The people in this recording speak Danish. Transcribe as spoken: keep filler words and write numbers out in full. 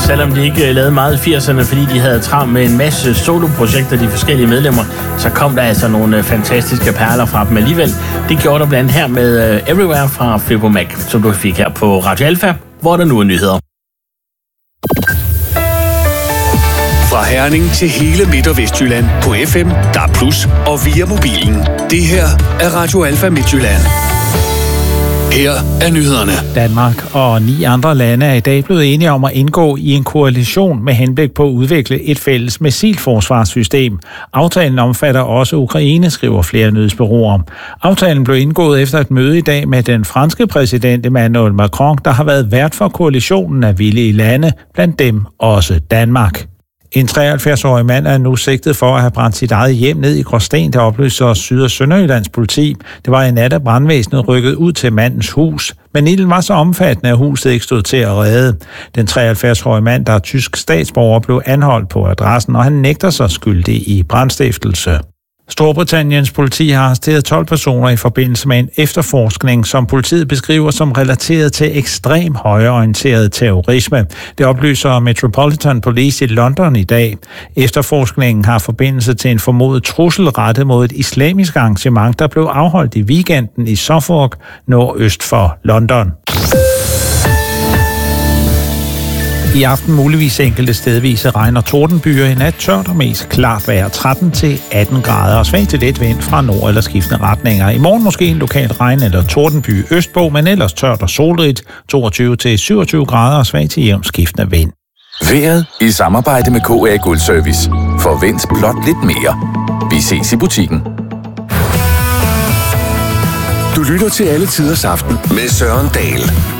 selvom de ikke lavede meget i firserne, fordi de havde travlt med en masse soloprojekter, de forskellige medlemmer, så kom der altså nogle fantastiske perler fra dem alligevel. Det gjorde der blandt her med Everywhere fra Fleetwood Mac, som du fik her på Radio Alfa, hvor der nu er nyheder. Fra Herning til hele Midt- og Vestjylland på F M, D A B plus, og via mobilen. Det her er Radio Alfa Midtjylland. Her er nyhederne. Danmark og ni andre lande er i dag blevet enige om at indgå i en koalition med henblik på at udvikle et fælles missilforsvarssystem. Aftalen omfatter også Ukraine, skriver flere nyhedsbureauer. Aftalen blev indgået efter et møde i dag med den franske præsident Emmanuel Macron, der har været vært for koalitionen af villige lande, blandt dem også Danmark. En treoghalvfjerds-årig mand er nu sigtet for at have brændt sit eget hjem ned i Gråsten, der oplyser Syd- og Sønderjyllands politi. Det var i nat, at brandvæsenet rykket ud til mandens hus. Men ilden var så omfattende, at huset ikke stod til at redde. Den treoghalvfjerds-årige mand, der er tysk statsborger, blev anholdt på adressen, og han nægter sig skyldig i brandstiftelse. Storbritanniens politi har arresteret tolv personer i forbindelse med en efterforskning, som politiet beskriver som relateret til ekstrem højreorienteret terrorisme. Det oplyser Metropolitan Police i London i dag. Efterforskningen har forbindelse til en formodet trussel rettet mod et islamisk arrangement, der blev afholdt i weekenden i Suffolk, nordøst for London. I aften muligvis enkelte stedvise regn og tordenbyer. I nat tørt og mest klart vejr, tretten til atten grader og svag til let vind fra nord- eller skiftende retninger. I morgen måske en lokal regn- eller tordenby østpå, men ellers tørt og solrigt, toogtyve til syvogtyve grader og svag til jævnt skiftende vind. Vejret i samarbejde med K A Guldservice. Forvent blot lidt mere. Vi ses i butikken. Du lytter til Alle Tiders Aften med Søren Dahl.